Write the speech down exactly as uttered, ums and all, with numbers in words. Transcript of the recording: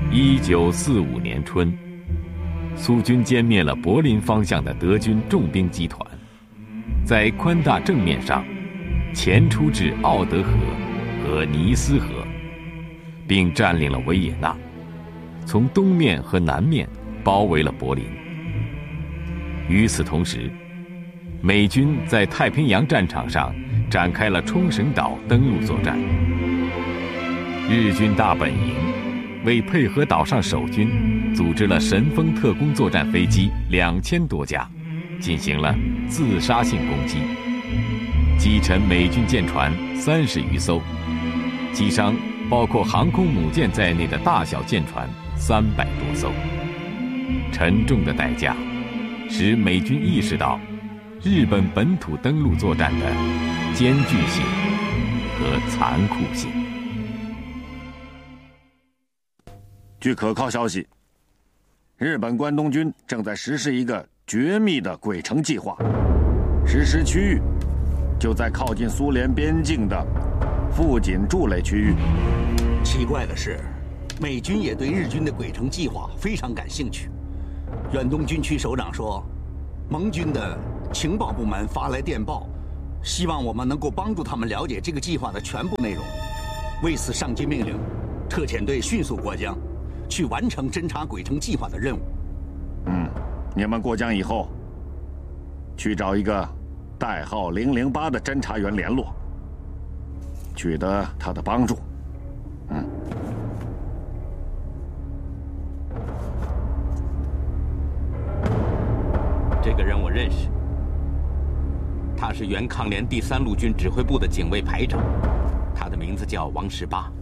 一九四五年春，苏军歼灭了柏林方向的德军重兵集团，在宽大正面上前出至奥德河和尼斯河，并占领了维也纳，从东面和南面包围了柏林。与此同时，美军在太平洋战场上展开了冲绳岛登陆作战。日军大本营为配合岛上守军，组织了神风特攻作战飞机两千多架，进行了自杀性攻击，击沉美军舰船三十余艘，击伤包括航空母舰在内的大小舰船三百多艘。沉重的代价使美军意识到日本本土登陆作战的艰巨性和残酷性。 据可靠消息，日本关东军正在实施一个绝密的鬼城计划，实施区域就在靠近苏联边境的富锦筑垒区域。 奇怪的是，美军也对日军的鬼城计划非常感兴趣。远东军区首长说，盟军的情报部门发来电报，希望我们能够帮助他们了解这个计划的全部内容。为此，上级命令特遣队迅速过江，去完成侦察鬼城计划的任务。 嗯，你们过江以后，去找一个代号零零八的侦察员联络，取得他的帮助。嗯。 这个人我认识，他是原抗联第三路军指挥部的警卫排长，他的名字叫王十八。